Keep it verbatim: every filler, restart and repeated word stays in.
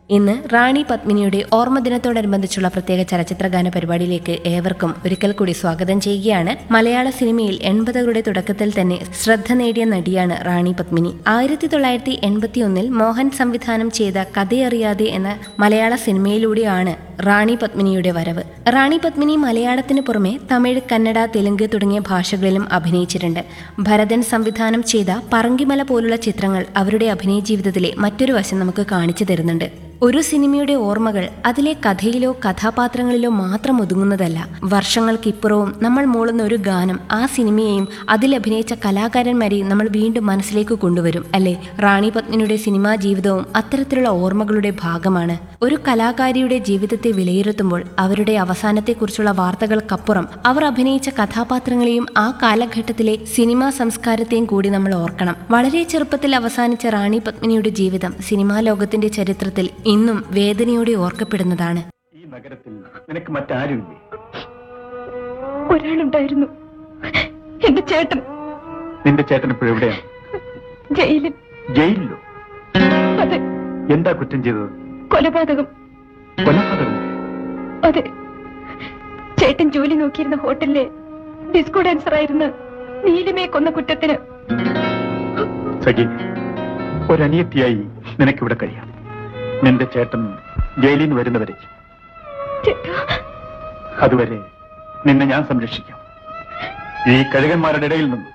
ഇന്ന് റാണി പത്മിനിയുടെ ഓർമ്മദിനത്തോടനുബന്ധിച്ചുള്ള പ്രത്യേക ചലച്ചിത്ര ഗാന പരിപാടിയിലേക്ക് ഏവർക്കും ഒരിക്കൽ കൂടി സ്വാഗതം ചെയ്യുകയാണ്. മലയാള സിനിമയിൽ എൺപതുകളുടെ തുടക്കത്തിൽ തന്നെ ശ്രദ്ധ നേടിയ നടിയാണ് റാണി പത്മിനി. ആയിരത്തി തൊള്ളായിരത്തി എൺപത്തി ഒന്നിൽ മോഹൻ സംവിധാനം ചെയ്ത കഥയറിയാതെ എന്ന മലയാള സിനിമയിലൂടെയാണ് റാണി പത്മിനിയുടെ വരവ്. റാണി പത്മിനി മലയാളത്തിന് പുറമെ തമിഴ്, കന്നഡ, തെലുങ്ക് തുടങ്ങിയ ഭാഷകളിലും അഭിനയിച്ചിട്ടുണ്ട്. ഭരതൻ സംവിധാനം ചെയ്ത പറങ്കിമല പോലുള്ള ചിത്രങ്ങൾ അവരുടെ അഭിനയ ജീവിതത്തിലെ മറ്റൊരു വശം നമുക്ക് കാണിച്ചു തരുന്നുണ്ട്. ഒരു സിനിമയുടെ ഓർമ്മകൾ അതിലെ കഥയിലോ കഥാപാത്രങ്ങളിലോ മാത്രം ഒതുങ്ങുന്നതല്ല. വർഷങ്ങൾക്കിപ്പുറവും നമ്മൾ മൂളുന്ന ഒരു ഗാനം ആ സിനിമയെയും അതിലഭിനയിച്ച കലാകാരന്മാരെയും നമ്മൾ വീണ്ടും മനസ്സിലേക്ക് കൊണ്ടുവരും, അല്ലേ? റാണി പത്മിനിയുടെ സിനിമാ ജീവിതവും അത്തരത്തിലുള്ള ഓർമ്മകളുടെ ഭാഗമാണ്. ഒരു കലാകാരിയുടെ ജീവിതത്തെ വിലയിരുത്തുമ്പോൾ അവരുടെ അവസാനത്തെക്കുറിച്ചുള്ള വാർത്തകൾക്കപ്പുറം അവർ അഭിനയിച്ച കഥാപാത്രങ്ങളെയും ആ കാലഘട്ടത്തിലെ സിനിമാ സംസ്കാരത്തെയും കൂടി നമ്മൾ ഓർക്കണം. വളരെ ചെറുപ്പത്തിൽ അവസാനിച്ച റാണി പത്മിനിയുടെ ജീവിതം സിനിമാ ലോകത്തിന്റെ ചരിത്രത്തിൽ ഇന്നും വേദനയോടെ ഓർക്കപ്പെടുന്നതാണ്. ഈ നഗരത്തിൽ നിനക്ക് മറ്റാരുമില്ലേ? ഒരാളുണ്ടായിരുന്നു, എന്റെ ചേട്ടൻ. നിന്റെ ചേട്ടൻ ഇപ്പോൾ എവിടെയാണ്? ജയിലിൽ. ജയിലിലോ? അതെ. എന്താ കുറ്റം ചെയ്തത്? കൊലപാതകം. കൊലപാതകം? അതെ. ചേട്ടൻ ജോലി നോക്കിയിരുന്ന ഹോട്ടലിലെ ഡിസ്കോ ഡാൻസർ ആയിരുന്ന നീലിമയെ കൊന്ന കുറ്റത്തിന്. സഖി, ഒരനിയത്തിയായി നിനക്കിവിടെ കഴിയാം. നിന്റെ ചേട്ടൻ ജയിലിൽ നിന്ന് വരുന്നവരെ അതുവരെ നിന്നെ ഞാൻ സംരക്ഷിക്കാം. ഈ കഴുകന്മാരുടെ ഇടയിൽ നിന്നും